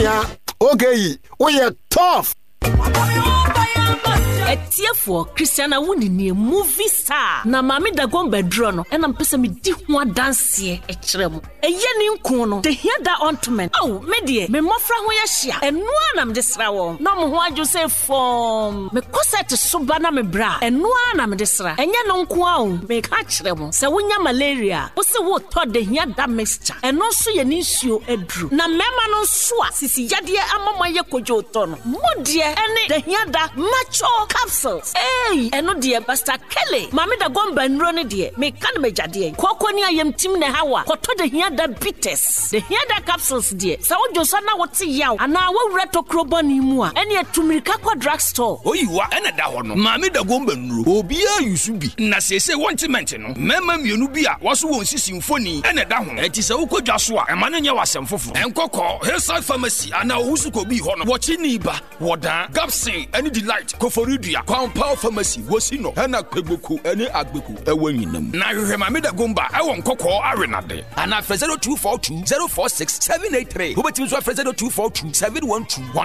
Nia, okay, we are tough. Etiefo Christiana Wuni movie star na mami Dagom bedro no ena mpese me di ho adanse ekyerem eye ni nko no the hear that ornament oh me de me mofra ho ya hia eno anam de sra wo na mo ho adwo se form me koset soba na me bra eno anam de sra enye no nko a o me ka kyerem se wonya malaria wo se wo to the hear that mixture eno so ye ni nsuo edru na mema no so a sisi yade amama ye kojo to no mo de ene the hear that macho capsules. Hey, eno die Pastor Kelly. Mami Dagom benro ne die. Me kan me jade. Kokoni ayem tim ne hawa. Koto de hia da bitters. De hia da capsules die. Sa wo joso na wote yaw. Ana wo reto krobani mu a. Ene etumirika kwa drugstore. Oyiwa ene da ho no. Mami Dagom benro. Obi a yusu bi. Na sese wontement no. Mema mienu bi a waso won sisi mfoni ene da ho. Enti se wo kodwa so a ema ne nya wasem fofo. Enkokọ Hillside Pharmacy ana owusu ko bi ho no. Wo chi ni ba. Wodan Gapsin any delight Koforidia Compound Pharmacy Wosino Hana Kwebuku any Agbeku Ewanyinam. Na hwehwe Mami Dagomba ewo nkokọ arenade. Ana 0242 046 783. Who betim so 0242 712